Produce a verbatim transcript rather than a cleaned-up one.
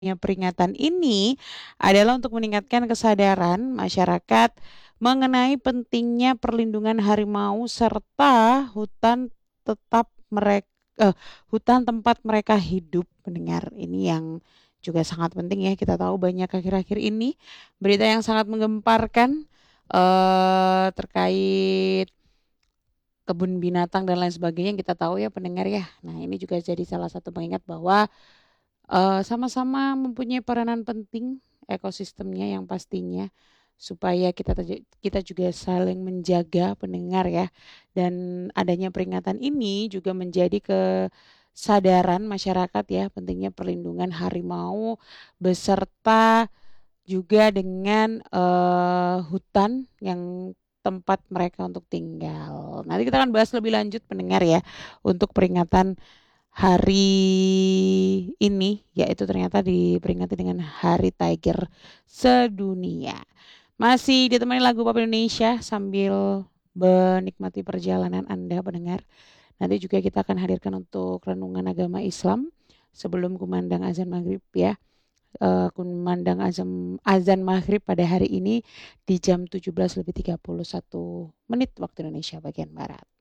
Ya, peringatan ini adalah untuk meningkatkan kesadaran masyarakat mengenai pentingnya perlindungan harimau serta hutan tetap mereka eh, hutan tempat mereka hidup. Pendengar, ini yang juga sangat penting ya. Kita tahu banyak akhir-akhir ini berita yang sangat menggemparkan eh terkait kebun binatang dan lain sebagainya yang kita tahu ya pendengar ya. Nah, ini juga jadi salah satu pengingat bahwa Eee, sama-sama mempunyai peranan penting ekosistemnya yang pastinya, supaya kita teja kita juga saling menjaga pendengar ya, dan adanya peringatan ini juga menjadi kesadaran masyarakat ya pentingnya perlindungan harimau beserta juga dengan, eee, hutan yang tempat mereka untuk tinggal. Nanti kita akan bahas lebih lanjut pendengar ya, untuk peringatan hari ini, yaitu ternyata diperingati dengan Hari Tiger Sedunia. Masih ditemani lagu pop Indonesia sambil menikmati perjalanan Anda pendengar. Nanti juga kita akan hadirkan untuk renungan agama Islam sebelum kumandang azan maghrib ya. Eh, kumandang azan, azan maghrib pada hari ini di jam tujuh belas lebih tiga puluh satu menit waktu Indonesia bagian Barat.